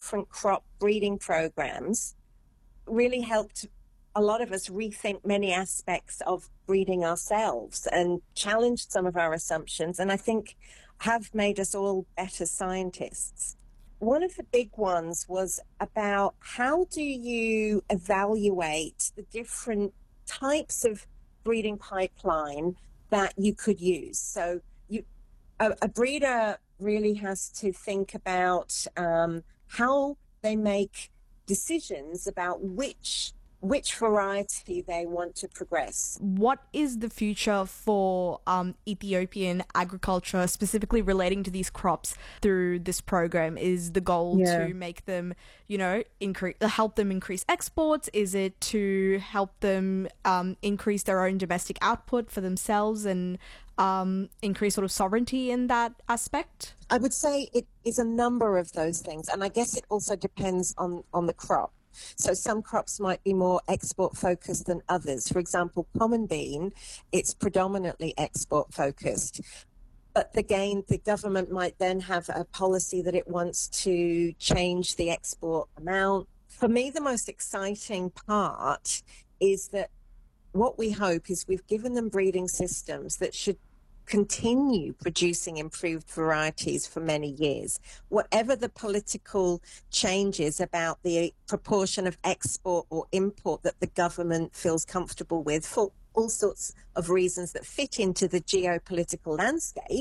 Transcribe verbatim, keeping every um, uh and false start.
different crop breeding programs really helped a lot of us rethink many aspects of breeding ourselves and challenged some of our assumptions, and I think have made us all better scientists. One of the big ones was about how do you evaluate the different types of breeding pipeline that you could use. So you, a, a breeder really has to think about um, how they make decisions about which which variety they want to progress. What is the future for um, Ethiopian agriculture, specifically relating to these crops through this program? Is the goal Yeah. to make them, you know, increase, help them increase exports? Is it to help them um, increase their own domestic output for themselves and um, increase sort of sovereignty in that aspect? I would say it is a number of those things, and I guess it also depends on, on the crop. So some crops might be more export focused than others. For example, common bean, it's predominantly export focused. But again, the government might then have a policy that it wants to change the export amount. For me, the most exciting part is that what we hope is we've given them breeding systems that should continue producing improved varieties for many years. Whatever the political changes about the proportion of export or import that the government feels comfortable with for all sorts of reasons that fit into the geopolitical landscape,